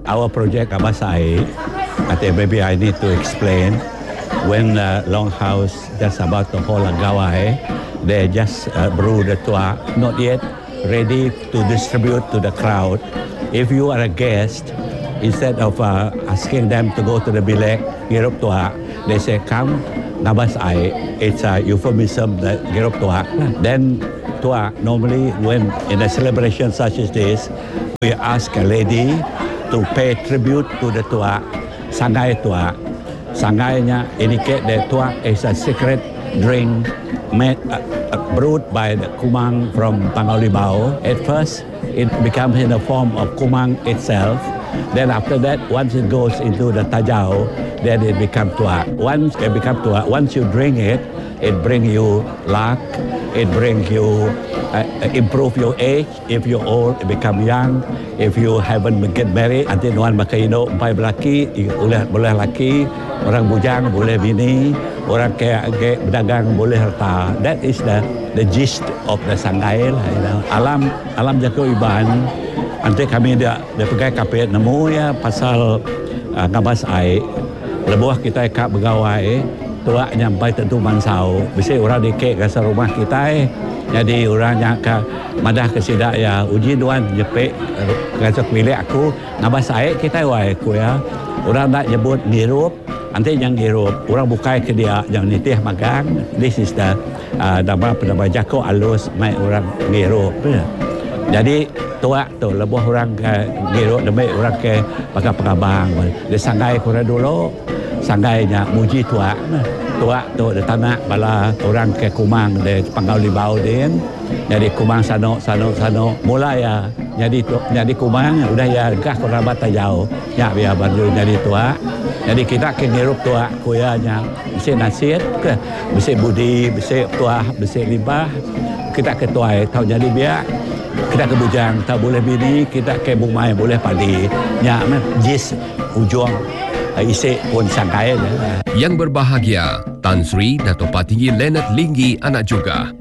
our project Abasai, I think maybe I need to explain. When Longhouse just about to hold a gawai, they just brew the tua, not yet ready to distribute to the crowd. If you are a guest, instead of asking them to go to the bilek, girup tua, they say, come, Ngabasai. It's a euphemism, the girup tua. Then tua, normally when in a celebration such as this, we ask a lady to pay tribute to the tua, sangai tua. Sangainya indicate that tua is a secret drink made, brewed by the kumang from Pangaulibao. At first, it becomes in the form of kumang itself. Then after that, once it goes into the tajau, then it becomes tua. Once it becomes tua, once you drink it, it brings you luck. It brings you improve your age. If you're old, it become young. If you haven't get married, nanti nuan makaino empai belaki, boleh laki. Orang bujang boleh bini, orang kaya berdagang boleh harta. That is the gist of the sangai lah. You know. Alam jago iban. Nanti kami dia pegai kapit nemu ya pasal Ngabasai. Lebuah kita kak begawai, tua nyampai tentu mansau. Bisa orang dikek ke rumah kita. Jadi orang yang ke madah ke sidak ya uji duan jepek kasih milik aku Ngabasai kita wai aku ya. Orang nak nyebut ngirup. Nanti yang hirup, orang bukai ke dia yang nitih magang. This is the nama jako alus mai orang hirup. Jadi tua tu lebih orang hirup demi orang ke pakai pengabang. Dia sangai kurang dulu, sanggainya muji tua. Tua tu di tanah bala orang ke kumang di Pangaulibao dia. Jadi kumang sano. Mulai ya jadi kumang udah ya gah kurang bata jauh. Ya biar baru jadi tua. Jadi kita akan hirup tua kuyanya. Bisa nasihat ke, bisa budi, bisa tua, bisa limbah. Kita ke tua tahu jadi biar. Kita ke bujang tahu boleh bini, kita ke bumai boleh padi. Ya jis ujung isi pun sangkai. Yang berbahagia, Tan Sri Dato' Patinggi Leonard Linggi anak juga